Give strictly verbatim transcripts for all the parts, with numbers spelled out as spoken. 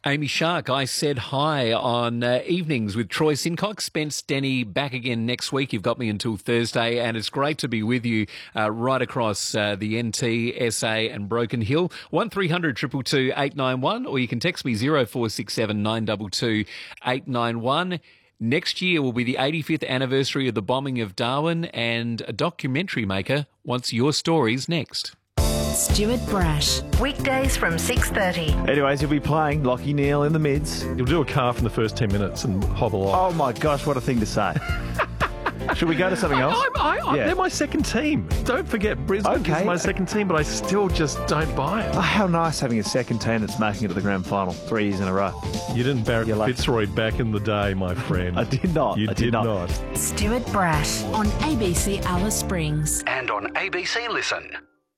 Amy Shark, I said hi on uh, evenings with Troy Sincock. Spence Denny back again next week. You've got me until Thursday, and it's great to be with you uh, right across uh, the N T, S A and Broken Hill. one three hundred two two two eight nine one, or you can text me zero four six seven nine two two eight nine one. Next year will be the eighty-fifth anniversary of the bombing of Darwin, and a documentary maker wants your stories next. Stuart Brash. Weekdays from six thirty. Anyways, you'll be playing Lockie Neal in the mids. You'll do a calf in the first ten minutes and hobble off. Oh my gosh, what a thing to say. Should we go to something else? I, I, I, Yeah. They're my second team. Don't forget, Brisbane Okay. is my second team, but I still just don't buy it. Oh, how nice having a second team that's making it to the grand final three years in a row. You didn't Barrett You're lucky. Fitzroy back in the day, my friend. I did not. You I did, did not. not. Stuart Brash on A B C Alice Springs. And on A B C Listen.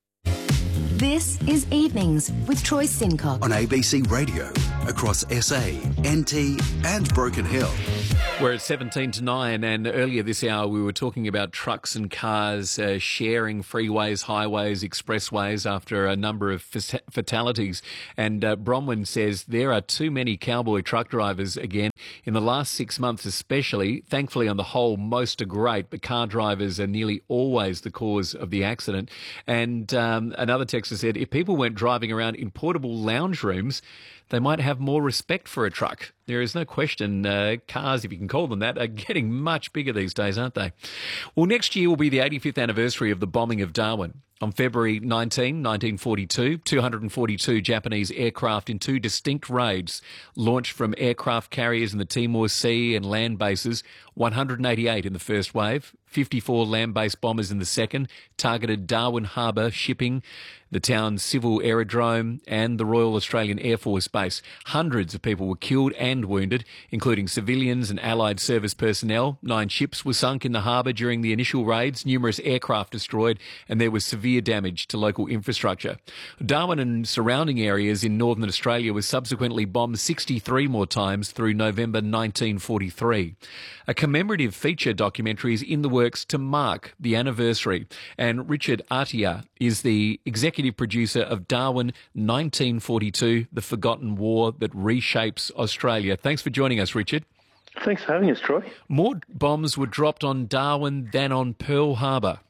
This is Evenings with Troy Sincock. On A B C Radio, across S A, N T and Broken Hill. We're at seventeen to nine, and earlier this hour we were talking about trucks and cars uh, sharing freeways, highways, expressways after a number of fat- fatalities. And uh, Bronwyn says there are too many cowboy truck drivers again. In the last six months especially, thankfully on the whole most are great, but car drivers are nearly always the cause of the accident. And um, another texter said if people weren't driving around in portable lounge rooms, they might have more respect for a truck. There is no question uh, cars, if you can call them that, are getting much bigger these days, aren't they? Well, next year will be the eighty-fifth anniversary of the bombing of Darwin. On February nineteenth, nineteen forty-two, two hundred forty-two Japanese aircraft in two distinct raids launched from aircraft carriers in the Timor Sea and land bases, one hundred eighty-eight in the first wave, fifty-four land-based bombers in the second, targeted Darwin Harbour shipping, the town's civil aerodrome and the Royal Australian Air Force Base. Hundreds of people were killed and wounded, including civilians and allied service personnel. Nine ships were sunk in the harbour during the initial raids, numerous aircraft destroyed, and there was severe damage to local infrastructure. Darwin and surrounding areas in northern Australia was subsequently bombed sixty-three more times through November nineteen forty-three. A commemorative feature documentary is in the works to mark the anniversary, and Richard Atiyah is the executive producer of Darwin nineteen forty-two, The Forgotten War That Reshapes Australia. Thanks for joining us, Richard. Thanks for having us, Troy. More bombs were dropped on Darwin than on Pearl Harbor.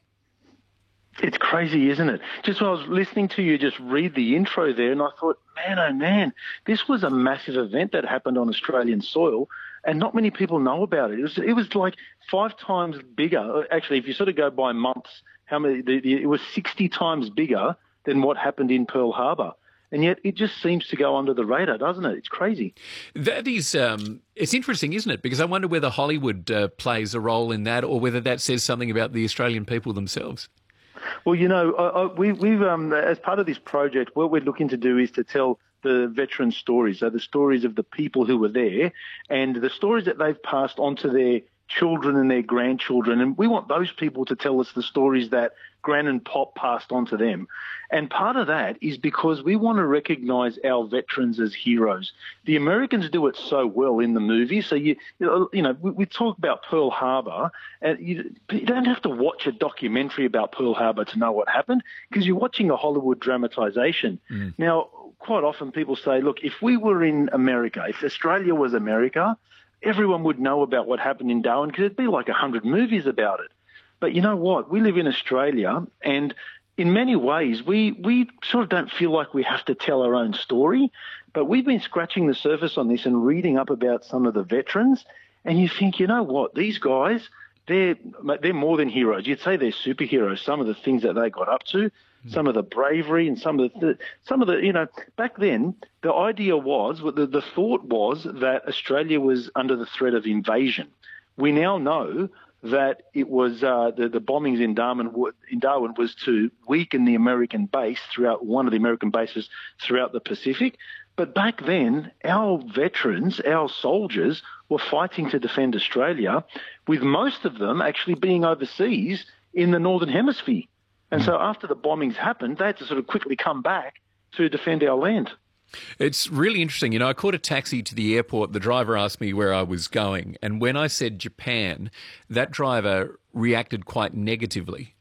It's crazy, isn't it? Just when I was listening to you just read the intro there, and I thought, man, oh man, this was a massive event that happened on Australian soil, and not many people know about it. It was, it was like five times bigger. Actually, if you sort of go by months, how many? The, the, it was sixty times bigger than what happened in Pearl Harbor. And yet it just seems to go under the radar, doesn't it? It's crazy. That is, um, it's interesting, isn't it? Because I wonder whether Hollywood uh, plays a role in that, or whether that says something about the Australian people themselves. Well, you know, uh, uh, we, we've um, as part of this project, what we're looking to do is to tell the veteran stories, so the stories of the people who were there and the stories that they've passed on to their children and their grandchildren. And we want those people to tell us the stories that Gran and Pop passed on to them. And part of that is because we want to recognise our veterans as heroes. The Americans do it so well in the movie. So, you you know, we, we talk about Pearl Harbor, and you, you don't have to watch a documentary about Pearl Harbor to know what happened, because you're watching a Hollywood dramatisation. Mm. Now, quite often people say, look, if we were in America, if Australia was America, everyone would know about what happened in Darwin, because there'd be like a hundred movies about it. But you know what? We live in Australia, and in many ways, we, we sort of don't feel like we have to tell our own story. But we've been scratching the surface on this and reading up about some of the veterans, and you think, you know what? These guys, they're, they're more than heroes. You'd say they're superheroes, some of the things that they got up to, some of the bravery and some of the, some of the, you know, back then, the idea was, the, the thought was that Australia was under the threat of invasion. We now know that it was uh, the, the bombings in Darwin, in Darwin was to weaken the American base throughout one of the American bases throughout the Pacific. But back then, our veterans, our soldiers, were fighting to defend Australia, with most of them actually being overseas in the Northern Hemisphere. And so after the bombings happened, they had to sort of quickly come back to defend our land. It's really interesting. You know, I caught a taxi to the airport. The driver asked me where I was going. And when I said Japan, that driver reacted quite negatively.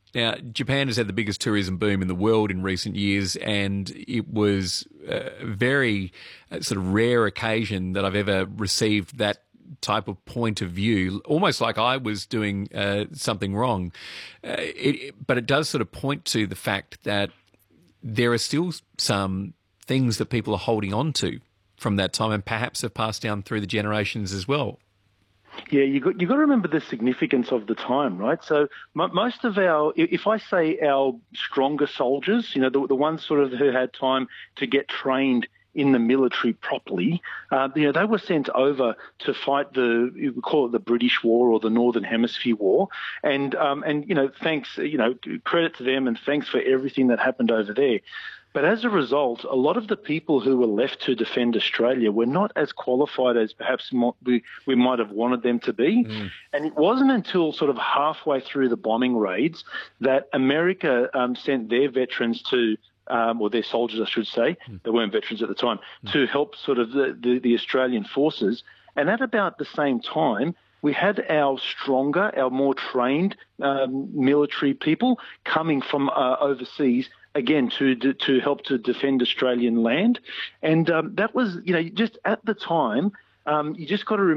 Now, Japan has had the biggest tourism boom in the world in recent years, and it was a very uh, sort of rare occasion that I've ever received that type of point of view, almost like I was doing uh, something wrong. Uh, it, but it does sort of point to the fact that there are still some things that people are holding on to from that time and perhaps have passed down through the generations as well. Yeah, you got you got to remember the significance of the time, right? So m- most of our, if I say our stronger soldiers, you know, the, the ones sort of who had time to get trained in the military properly, uh, you know, they were sent over to fight the, you could call it the British War or the Northern Hemisphere War, and um, and you know, thanks, you know, credit to them and thanks for everything that happened over there. But as a result, a lot of the people who were left to defend Australia were not as qualified as perhaps we, we might have wanted them to be. Mm. And it wasn't until sort of halfway through the bombing raids that America um, sent their veterans to, um, or their soldiers, I should say, mm. they weren't veterans at the time, mm. to help sort of the, the, the Australian forces. And at about the same time, we had our stronger, our more trained um, military people coming from uh, overseas, again, to to help to defend Australian land. And um, that was, you know, just at the time, um, you just got to remember